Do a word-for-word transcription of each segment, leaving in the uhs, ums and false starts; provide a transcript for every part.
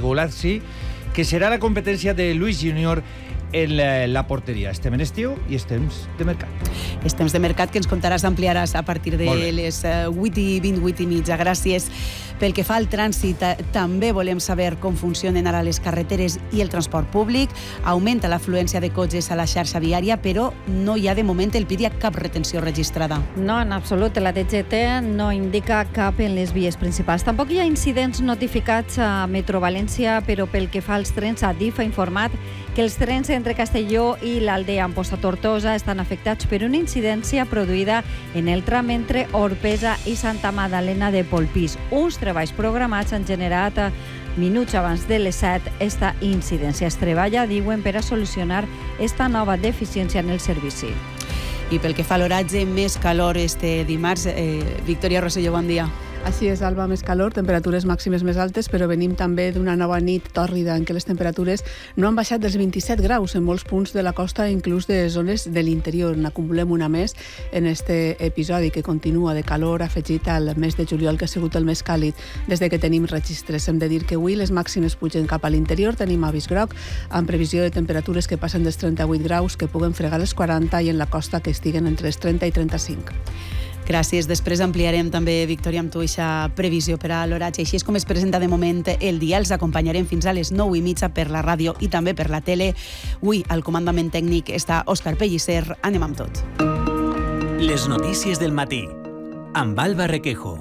Golazi, que serà la competència de Luis Junior en la, la porteria. Estem en estiu i estem de mercat. És temps de mercat que ens contaràs, ampliaràs a partir de les vuit i vint, vuit i mitja. Gràcies. Pel que fa al trànsit, també volem saber com funcionen ara les carreteres i el transport públic. Augmenta l'afluència de cotxes a la xarxa viària, però no hi ha de moment el P I D I A cap retenció registrada. No, en absolut. La D G T no indica cap en les vies principals. Tampoc hi ha incidents notificats a Metro València, però pel que fa als trens, Adif ha informat que els trens entre Castelló i l'Aldea Amposta Tortosa estan afectats per una incidència produïda en el tram entre Orpesa i Santa Magdalena de Polpís. Uns treballs programats han generat minuts abans de les set esta incidència. Es treballa, diuen, per a solucionar esta nova deficiència en el servici. I pel que fa a l'horatge, més calor este dimarts. Eh, Victòria Rosselló, bon dia. Així és, Alba, més calor, temperatures màximes més altes, però venim també d'una nova nit tòrrida en què les temperatures no han baixat dels vint-i-set graus en molts punts de la costa, inclús de zones de l'interior. N'acumulem una més en este episodi que continua de calor afegit al mes de juliol, que ha sigut el més càlid des de que tenim registres. Hem de dir que avui les màximes pugen cap a l'interior, tenim avís groc, amb previsió de temperatures que passen dels trenta-vuit graus, que puguen fregar els quaranta, i en la costa que estiguen entre els trenta i trenta-cinc. Gràcies. Després ampliarem també, Victòria, amb tu aquesta previsió per a l'horatge. Així és com es presenta de moment el dia. Els acompanyarem fins a les nou i mitja per la ràdio i també per la tele. Avui, al comandament tècnic, està Òscar Pellicer. Anem amb tot. Les notícies del matí, amb Alba Requejo.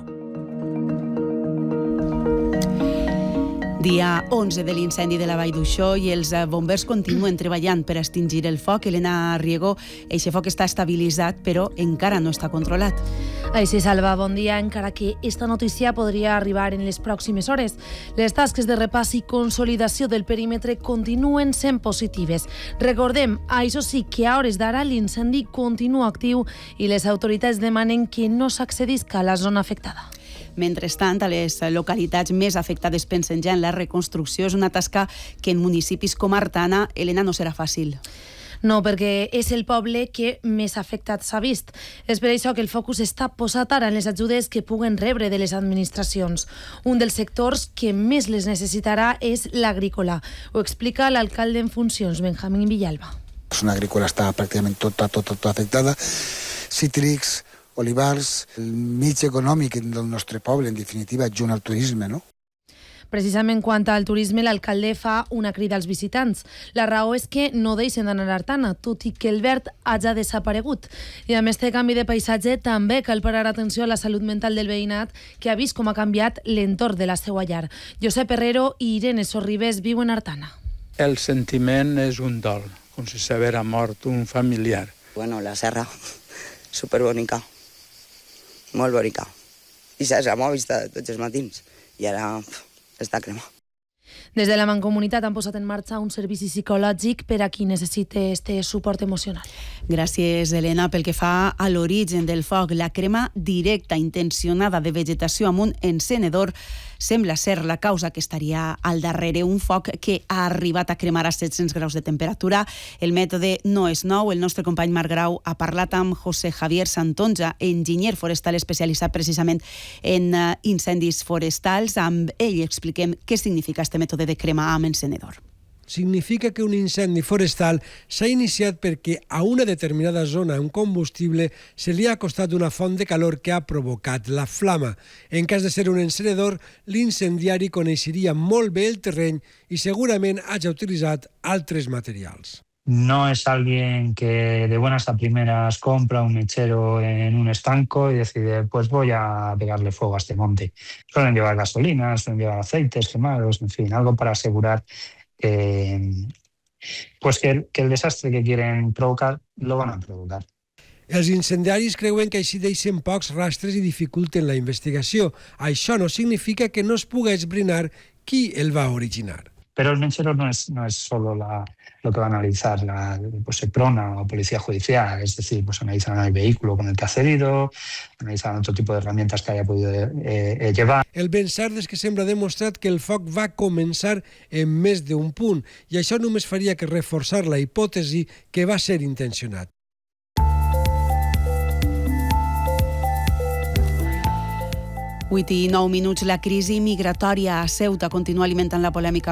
Dia onze de l'incendi de la Vall d'Uixó i els bombers continuen treballant per extingir el foc. Elena Riego, aquest foc està estabilitzat, però encara no està controlat. Així, Salva, bon dia. Encara que esta notícia podria arribar en les pròximes hores, les tasques de repàs i consolidació del perímetre continuen sent positives. Recordem, això sí, que a hores d'ara l'incendi continua actiu i les autoritats demanen que no s'accedisca a la zona afectada. Mentrestant, a les localitats més afectades pensen ja en la reconstrucció. És una tasca que en municipis com Artana, Elena, no serà fàcil. No, perquè és el poble que més afectat s'ha vist. És per això que el focus està posat ara en les ajudes que puguen rebre de les administracions. Un dels sectors que més les necessitarà és l'agrícola. Ho explica l'alcalde en funcions, Benjamín Villalba. La zona agrícola està pràcticament tota, tota, tota afectada. Cítrics, olivars, el mig econòmic del nostre poble, en definitiva, junt al turisme, no? Precisament quant al turisme, l'alcalde fa una crida als visitants. La raó és que no deixen d'anar a Artana, tot i que el verd hagi desaparegut. I amb este canvi de paisatge també cal parar atenció a la salut mental del veïnat, que ha vist com ha canviat l'entorn de la seva llar. Josep Herrero i Irene Sorribes viuen a Artana. El sentiment és un dol, com si s'haguera mort un familiar. Bueno, la serra, superbonica. Molt bonica. I s'ha vista tots els matins. I ara pf, està crema. Des de la Mancomunitat han posat en marxa un servici psicològic per a qui necessite este suport emocional. Gràcies, Elena. Pel que fa a l'origen del foc, la crema directa intencionada de vegetació amb un encenedor sembla ser la causa que estaria al darrere. Un foc que ha arribat a cremar a set-cents graus de temperatura. El mètode no és nou. El nostre company Marc Grau ha parlat amb José Javier Santonja, enginyer forestal especialitzat precisament en incendis forestals. Amb ell expliquem què significa este mètode de crema amb encenedor. Significa que un incendi forestal s'ha iniciat perquè a una determinada zona un combustible se li ha acostat una font de calor que ha provocat la flama. En cas de ser un encenedor, l'incendiari coneixeria molt bé el terreny i segurament hagi utilitzat altres materials. No es alguien que de buenas a primeras compra un mechero en un estanco y decide, pues voy a pegarle fuego a este monte. Suelen llevar gasolina, suelen llevar aceites quemados, en fin, algo para asegurar que, pues que, que el desastre que quieren provocar lo van a provocar. Els incendiaris creuen que així deixen pocs rastres i dificulten la investigació. Això no significa que no es pugui esbrinar qui el va originar. Pero el mechero no es, no es solo la, lo que va a analizar la pues, Seprona o Policía Judicial, es decir, pues analizan el vehículo con el que ha cedido, analizan otro tipo de herramientas que haya podido eh, llevar. El ben cert és que sembla demostrat que el foc va començar en més d'un punt i això només faria que reforçar la hipòtesi que va ser intencionat. vuit i nou minuts. La crisi migratòria a Ceuta continua alimentant la polèmica